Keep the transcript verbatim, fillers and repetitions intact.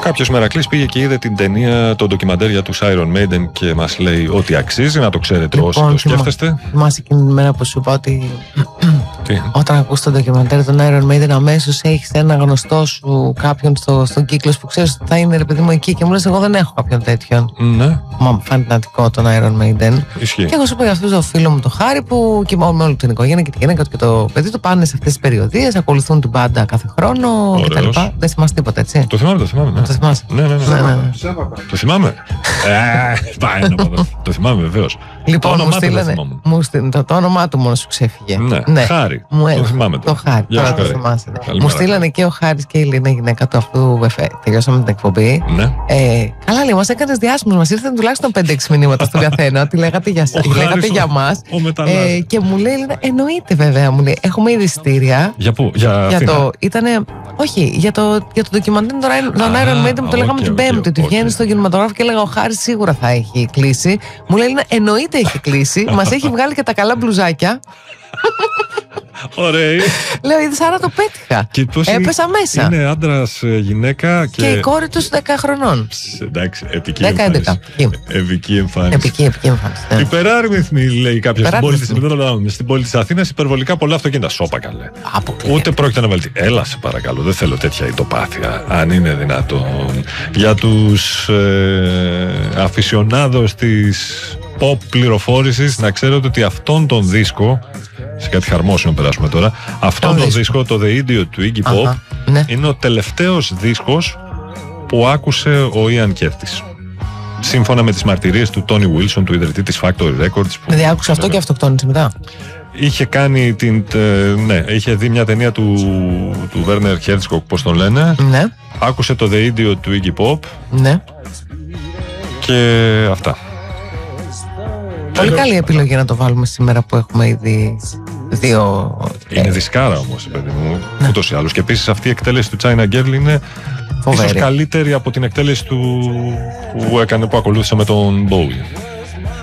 Κάποιος μερακλής πήγε και είδε την ταινία, το ντοκιμαντέρ για τους Iron Maiden και μας λέει ότι αξίζει, να το ξέρετε λοιπόν, όσοι το σκέφτεστε. Θυμάσαι εκείνη την μέρα που σου είπα ότι όταν ακούς το ντοκιμαντέρ των Iron Maiden αμέσως έχεις ένα γνωστό σου κάποιον στο, στον κύκλο που ξέρεις ότι θα είναι ρε παιδί μου εκεί και μου λες εγώ δεν έχω κάποιον τέτοιον. Ναι. Μα φανατικό τον Iron Maiden. Ισχύει. Και εγώ σου είπα για αυτό το φίλο μου το Χάρη που και με όλη την οικογένεια και τη γυναίκα του και το παιδί του πάνε σε αυτές τις περιοδίες, ακολουθούν την μπάντα κάθε χρόνο κτλ. Δεν θυμάσαι τίποτα έτσι. Το θυμάμαι, το θυμάμαι. Ναι. Το θυμάσαι. Ναι, ναι, ναι. ναι, ναι, ναι. Το θυμάμαι. Πάει να πω. Το θυμάμαι βεβαίως. Λοιπόν, το μου στείλανε. Μου στείλανε το, το όνομά του μόνο σου ξέφυγε. Ναι, ναι. Χάρη. Μου, το θυμάμαι. Το, το Χάρη. Τώρα το θυμάσαι. Μου στείλανε και ο Χάρης και η Λίνα, γυναίκα του αυτού. Βεφέ. Τελειώσαμε την εκπομπή. Ναι. Ε, καλά, λέει, μας έκανες διάσημος. Μας ήρθαν τουλάχιστον πέντε έξι μηνύματα στον καθένα. Τι λέγατε για, λέγατε για μας. Ε, και μου λέει, εννοείται βέβαια, μου λέει, έχουμε ήδη εισιτήρια. Για πού, για, για το, ήτανε, όχι, για το, για το ντοκιμαντέρ των Iron Maiden που το λέγαμε την Πέμπτη. Ότι βγαίνει στο κινηματογράφο και έλεγα ο Χάρης σίγουρα θα έχει κλείσει. Μου λέει, εννοείται έχει κλείσει. Μας έχει βγάλει και τα καλά μπλουζάκια. Ωραία. Λέω, είδες, άρα το πέτυχα. Έπεσα μέσα. Είναι άντρας, γυναίκα και. Και η κόρη του δέκα χρονών. Εντάξει, επική δέκα έντεκα. Επική εμφάνιση. Επική, επική εμφάνιση. Ναι. Υπεράριθμοι, λέει κάποιος. Στην πόλη της Αθήνας υπερβολικά πολλά αυτοκίνητα. Σώπα καλέ. Ούτε πρόκειται να βελτιώσει. Έλα, σε παρακαλώ, δεν θέλω τέτοια ητοπάθεια. Αν είναι δυνατόν. Για τους ε, αφισιονάδος της pop πληροφόρησης, να ξέρετε ότι αυτόν τον δίσκο. Σε κάτι χαρμόσυνο περάσουμε τώρα. Αυτόν τον δίσκο, το The Idiot του Iggy Pop, ναι. είναι ο τελευταίος δίσκος που άκουσε ο Ian Curtis. Σύμφωνα με τις μαρτυρίες του Tony Wilson, του ιδρυτή της Factory Records. Δηλαδή άκουσε αυτό και αυτοκτόνησε μετά. Είχε κάνει την. Ναι, είχε δει μια ταινία του, του Werner Herzog, πώς τον λένε. Ναι. Άκουσε το The Idiot του Iggy Pop. Ναι. Και αυτά. Πολύ καλή επιλογή να το βάλουμε σήμερα που έχουμε ήδη δύο. Είναι δισκάρα όμως, παιδί μου, ναι. ούτως ή άλλως. Και επίσης αυτή η εκτέλεση του China Girl είναι φοβερή. Ίσως καλύτερη από την εκτέλεση του που έκανε, που ακολούθησε με τον Bowie.